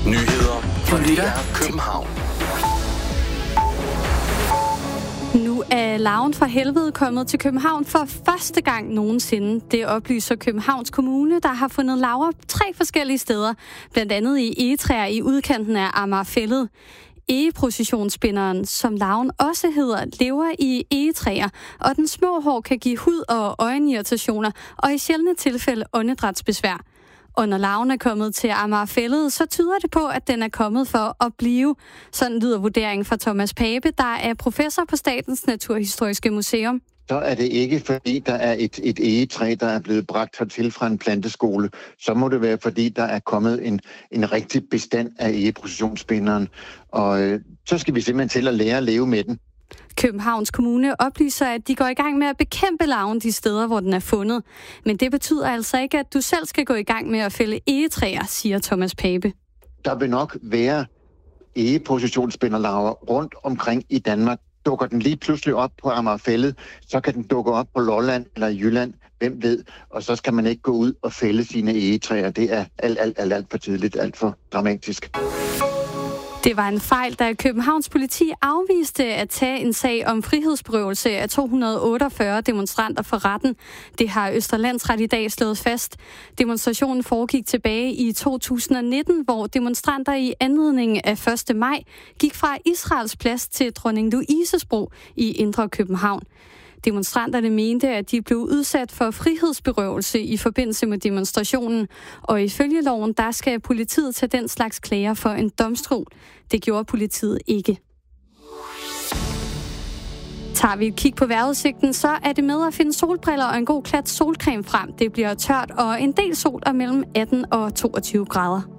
Nyheder fra DR København. Nu er larven fra helvede kommet til København for første gang nogensinde. Det oplyser Københavns Kommune, der har fundet larver 3 forskellige steder. Blandt andet i egetræer i udkanten af Amagerfælled. Egeprocessionsspinderen, som larven også hedder, lever i egetræer, og den små hår kan give hud- og øjenirritationer, og i sjældne tilfælde åndedrætsbesvær. Og når larven er kommet til Amagerfælled, så tyder det på, at den er kommet for at blive. Sådan lyder vurderingen fra Thomas Pape, der er professor på Statens Naturhistoriske Museum. Så er det ikke, fordi der er et egetræ, der er blevet bragt hertil fra en planteskole. Så må det være, fordi der er kommet en rigtig bestand af egeprocessionsspinderen. Og så skal vi simpelthen til at lære at leve med den. Københavns Kommune oplyser, at de går i gang med at bekæmpe larven de steder, hvor den er fundet. Men det betyder altså ikke, at du selv skal gå i gang med at fælde egetræer, siger Thomas Pape. Der vil nok være egeprocessionsspinderlarver rundt omkring i Danmark. Dukker den lige pludselig op på Amagerfælled, så kan den dukke op på Lolland eller i Jylland, hvem ved. Og så skal man ikke gå ud og fælde sine egetræer. Det er alt for tidligt, alt for dramatisk. Det var en fejl, da Københavns politi afviste at tage en sag om frihedsberøvelse af 248 demonstranter for retten. Det har Østre Landsret i dag slået fast. Demonstrationen foregik tilbage i 2019, hvor demonstranter i anledning af 1. maj gik fra Israels Plads til Dronning Louises Bro i Indre København. Demonstranterne mente, at de blev udsat for frihedsberøvelse i forbindelse med demonstrationen, og ifølge loven, der skal politiet tage den slags klager for en domstol. Det gjorde politiet ikke. Tager vi et kig på vejrudsigten, så er det med at finde solbriller og en god klat solcreme frem. Det bliver tørt og en del sol og mellem 18 og 22 grader.